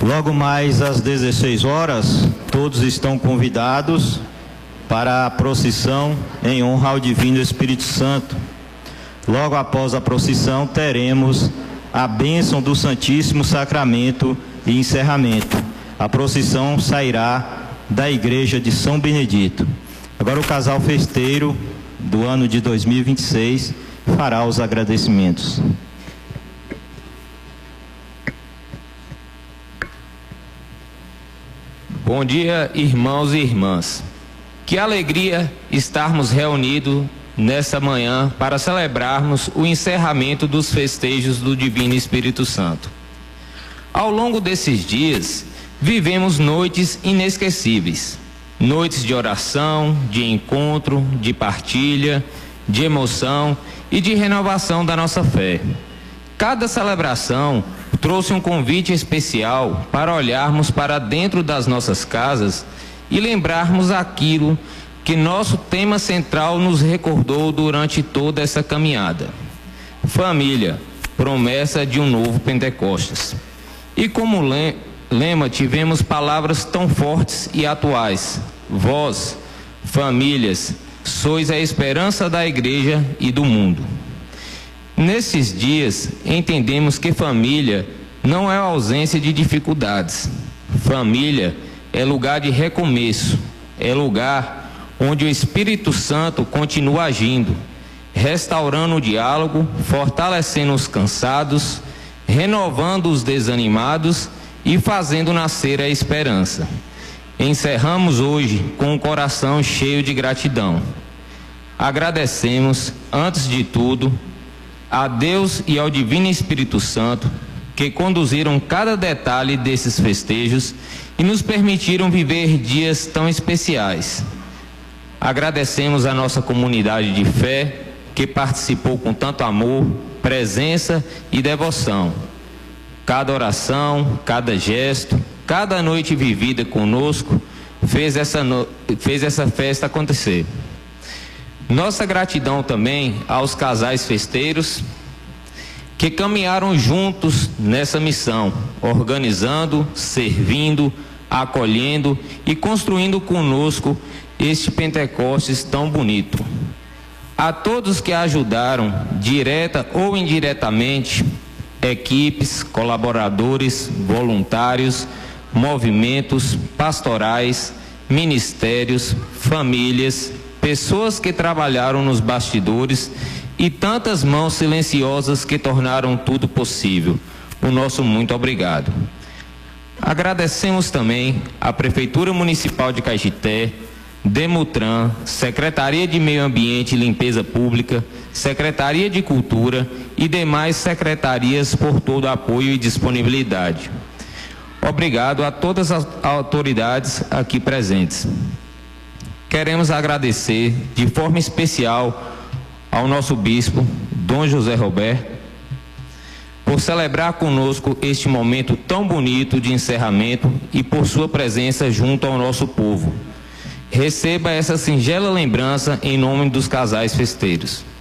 Logo mais às 16 horas, todos estão convidados para a procissão em honra ao Divino Espírito Santo. Logo após a procissão, teremos a bênção do Santíssimo Sacramento e encerramento. A procissão sairá da Igreja de São Benedito. Agora o casal festeiro do ano de 2026 fará os agradecimentos. Bom dia, irmãos e irmãs. Que alegria estarmos reunidos nessa manhã para celebrarmos o encerramento dos festejos do Divino Espírito Santo. Ao longo desses dias, vivemos noites inesquecíveis, noites de oração, de encontro, de partilha, de emoção e de renovação da nossa fé. Cada celebração trouxe um convite especial para olharmos para dentro das nossas casas e lembrarmos aquilo que nosso tema central nos recordou durante toda essa caminhada. Família, promessa de um novo Pentecostes. E como lema tivemos palavras tão fortes e atuais. Vós, famílias, sois a esperança da igreja e do mundo. Nesses dias, entendemos que família não é a ausência de dificuldades. Família é lugar de recomeço, é lugar onde o Espírito Santo continua agindo, restaurando o diálogo, fortalecendo os cansados, renovando os desanimados e fazendo nascer a esperança. Encerramos hoje com o coração cheio de gratidão. Agradecemos, antes de tudo, a Deus e ao Divino Espírito Santo, que conduziram cada detalhe desses festejos e nos permitiram viver dias tão especiais. Agradecemos a nossa comunidade de fé, que participou com tanto amor, presença e devoção. Cada oração, cada gesto, cada noite vivida conosco fez essa festa acontecer. Nossa gratidão também aos casais festeiros que caminharam juntos nessa missão, organizando, servindo, acolhendo e construindo conosco este Pentecostes tão bonito. A todos que ajudaram, direta ou indiretamente, equipes, colaboradores, voluntários, movimentos, pastorais, ministérios, famílias, pessoas que trabalharam nos bastidores e tantas mãos silenciosas que tornaram tudo possível. O nosso muito obrigado. Agradecemos também à Prefeitura Municipal de Caetité, Demutran, Secretaria de Meio Ambiente e Limpeza Pública, Secretaria de Cultura e demais secretarias por todo o apoio e disponibilidade. Obrigado a todas as autoridades aqui presentes. Queremos agradecer de forma especial ao nosso bispo, Dom José Roberto, por celebrar conosco este momento tão bonito de encerramento e por sua presença junto ao nosso povo. Receba essa singela lembrança em nome dos casais festeiros.